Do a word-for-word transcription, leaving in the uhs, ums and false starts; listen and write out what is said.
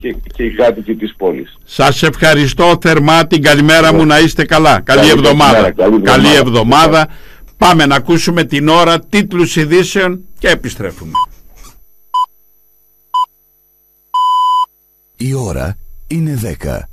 και, και οι κάτοικοι της πόλης. Σας ευχαριστώ θερμά, την καλημέρα μου, να είστε καλά. Καλή, καλή εβδομάδα. Καλή εβδομάδα. Καλή εβδομάδα. Πάμε να ακούσουμε την ώρα, τίτλους ειδήσεων και επιστρέφουμε. Η ώρα είναι δέκα.